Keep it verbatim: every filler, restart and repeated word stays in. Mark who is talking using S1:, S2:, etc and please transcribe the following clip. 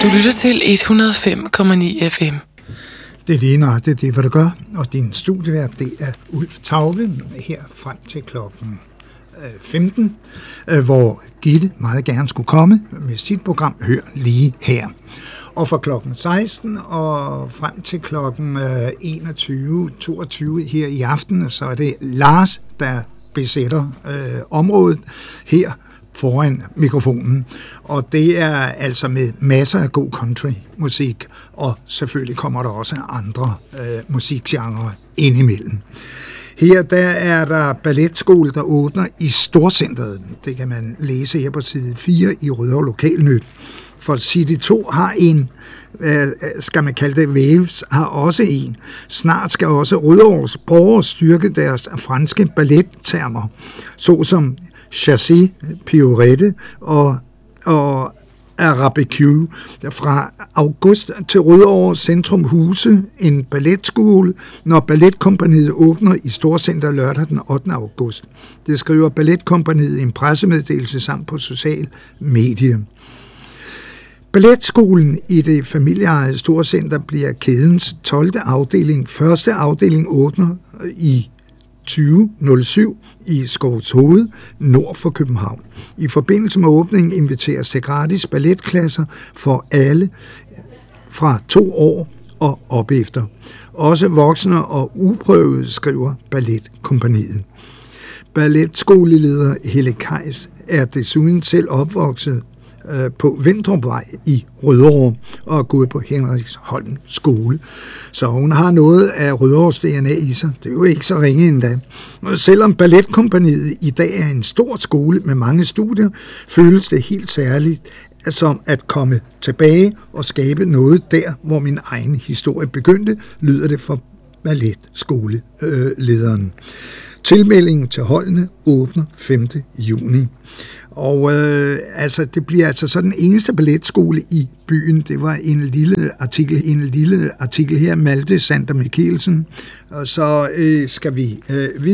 S1: Du lytter til et hundrede og fem komma ni F M.
S2: Det er lige nøjagtigt det, hvad det gør, og din studievært, det er Ulf Taube, her frem til klokken femten, hvor Gitte meget gerne skulle komme med sit program Hør lige her. Og fra klokken seksten og frem til klokken enogtyve toogtyve her i aften, så er det Lars, der besætter øh, området her foran mikrofonen. Og det er altså med masser af god country-musik, og selvfølgelig kommer der også andre øh, musikgenre indimellem. Her der er der balletskole, der åbner i Storcentret. Det kan man læse her på side fire i Rødovre Lokalnyt. For City to har en, øh, skal man kalde det, Waves har også en. Snart skal også Rødovres borgere styrke deres franske ballettermer, såsom chassé, pirouette og, og arabeque. Fra august til Rødovre Centrum Huse en balletskole, når Balletkompaniet åbner i Storcenter lørdag den ottende august. Det skriver Balletkompaniet i en pressemeddelelse samt på social medie. Balletskolen i det familieejede Storcenter bliver kædens tolvte afdeling. Første afdeling åbner i tyve nul syv i Skovshoved, nord for København. I forbindelse med åbningen inviteres til gratis balletklasser for alle fra to år og op efter. Også voksne og uprøvede, skriver Balletkompaniet. Balletskoleleder Helle Kajs er desuden selv opvokset på Vindrupvej i Rødovre og er gået på Henriksholm skole. Så hun har noget af Rødovres D N A i sig. Det er jo ikke så ringe endda. Og selvom Balletkompaniet i dag er en stor skole med mange studier, føles det helt særligt som at komme tilbage og skabe noget der, hvor min egen historie begyndte, lyder det for balletskolelederen. Tilmeldingen til holdene åbner femte juni. Og øh, altså, det bliver altså så den eneste balletskole i byen. Det var en lille artikel, en lille artikel her, Malte Sander Mikkelsen. Og så øh, skal vi øh, videre.